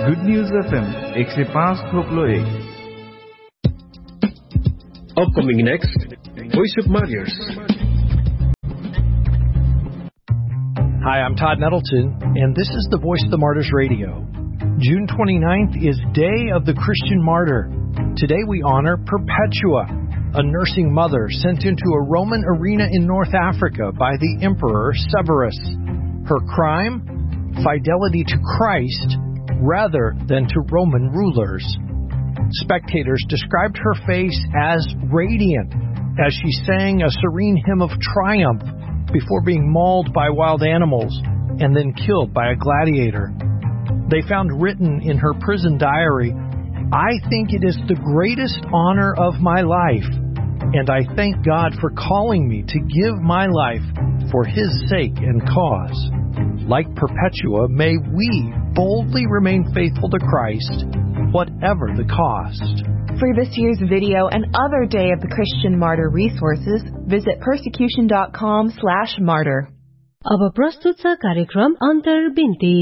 Good news FM 105.1. Upcoming next, Voice of Martyrs. Hi, I'm Todd Nettleton, and this is the Voice of the Martyrs Radio. June 29th is Day of the Christian Martyr. Today we honor Perpetua, a nursing mother sent into a Roman arena in North Africa by the Emperor Severus. Her crime? Fidelity to Christ rather than to Roman rulers. Spectators described her face as radiant as she sang a serene hymn of triumph before being mauled by wild animals and then killed by a gladiator. They found written in her prison diary, "I think it is the greatest honor of my life, and I thank God for calling me to give my life for His sake and cause." Like Perpetua, may we boldly remain faithful to Christ, whatever the cost. For this year's video and other Day of the Christian Martyr resources, visit persecution.com/martyr. अब प्रस्तुत छ कार्यक्रम अन्तर्बिन्ती।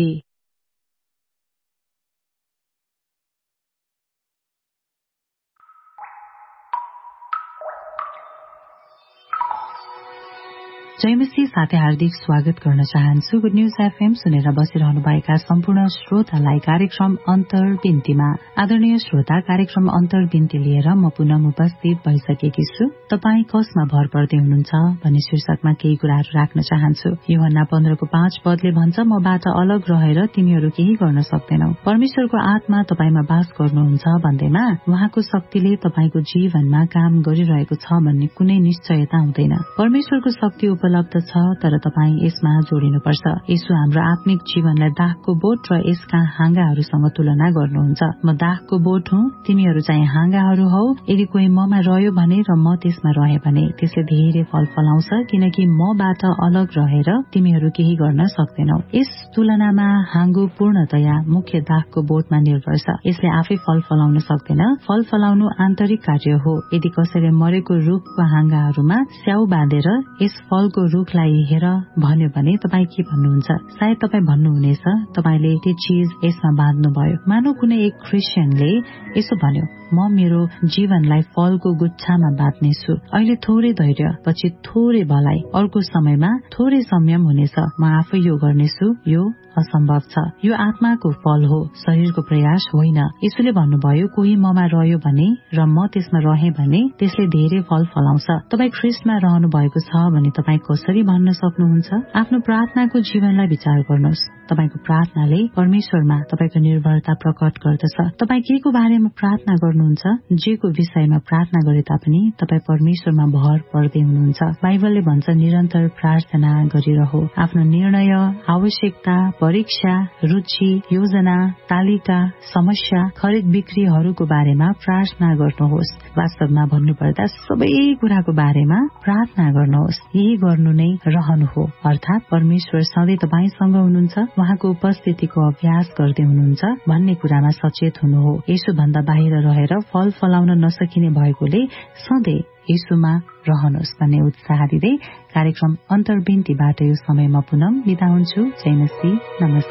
जयमसी साथै हार्दिक स्वागत गर्न चाहन्छु। Good news FM सुनेर बसिरहनुभएका सम्पूर्ण श्रोतालाई कार्यक्रम अन्तर्बिन्तीमा। आदरणीय श्रोता, कार्यक्रम अन्तर्बिन्ती लिएर म पुनः उपस्थित भइसकेकी छु। तपाई कसमा भर पर्दै हुनुहुन्छ भन्ने शीर्षकमा केही कुराहरू राख्न चाहन्छु। यूहन्ना 15:5 पदले भन्छ, मबाट अलग रहेर तिमीहरू केही गर्न सक्दैनौ। परमेश्वरको आत्मा तपाईमा वास गर्नुहुन्छ भन्दैमा उहाँको शक्तिले तपाईको जीवनमा काम गरिरहेको छ भन्ने कुनै निश्चयता हुँदैन। परमेश्वरको शक्ति उपलब्ध छ, तर तपाई यसमा जोडिनुपर्छ। यसो हाम्रो आत्मिक जीवनलाई दागको बोट र यसका हाँगाहरूसँग तुलना गर्नुहुन्छ। म दागको बोट हुँ, तिमीहरू चाहिँ हाँगाहरू हौ। यदि कोही ममा रह्यो भने र म त्यसमा रहे भने त्यसले धेरै फल फलाउँछ, किनकि मबाट अलग रहेर तिमीहरू केही गर्न सक्दैनौ। यस तुलनामा हाँगो पूर्णतया मुख्य दागको बोटमा निर्भर छ। यसले आफै फल फलाउन सक्दैन। फल फलाउनु आन्तरिक कार्य हो। यदि कसैले मरेको रुखको हाँगाहरूमा स्याउ बाँधेर यस फलको रुखलाई हेर भन्यो भने तपाई के भन्नुहुन्छ? सायद तपाई भन्नुहुनेछ, तपाईले त्यो चीज यसमा बाँध्नुभयो। मानौ कुनै एक क्रिस्चियनले यसो भन्यो, म मेरो जीवनलाई फलको गुच्छामा बाँध्नेछु। अहिले थोरै धैर्य, पछि थोरै भलाइ, अर्को समयमा थोरै संयम हुनेछ। म आफै यो गर्नेछु। यो असम्भव छ। यो आत्माको फल हो, शरीरको प्रयास होइन। यसोले भन्नुभयो, कोही ममा रह्यो भने र म त्यसमा रहे भने त्यसले धेरै फल फलाउँछ। तपाई ख्रीष्टमा रहनु भएको छ भने तपाई कसरी भन्न सक्नुहुन्छ? आफ्नो प्रार्थनाको जीवनलाई विचार गर्नुहोस्। तपाईको प्रार्थनाले परमेश्वरमा तपाईको निर्भरता प्रकट गर्दछ। तपाई केको बारेमा प्रार्थना गर्नुहुन्छ? जेको विषयमा प्रार्थना गरे तापनि तपाई परमेश्वरमा भर पर्दै हुनुहुन्छ। बाइबलले भन्छ, निरन्तर प्रार्थना गरिरहो। आफ्नो निर्णय, आवश्यकता, परीक्षा, रुचि, योजना, तालिका, समस्या, खरिद बिक्रीहरूको बारेमा प्रार्थना गर्नुहोस्। वास्तवमा भन्नुपर्दा सबै कुराको बारेमा प्रार्थना गर्नुहोस्। यही गर्नु नै रहनु हो, अर्थात परमेश्वर सधैँ तपाईसँग हुनुहुन्छ, उहाँको उपस्थितिको अभ्यास गर्दै हुनुहुन्छ भन्ने कुरामा सचेत हुनु हो। यसोभन्दा बाहिर रहेर फल फलाउन नसकिने भएकोले सधैँ यसोमा रहनुहोस् भन्ने उत्साह दिँदै कार्यक्रम अन्तर्बिन्तीबाट यो समयमा पुनः बिदा हुन्छु। जय मसीह, नमस्कार।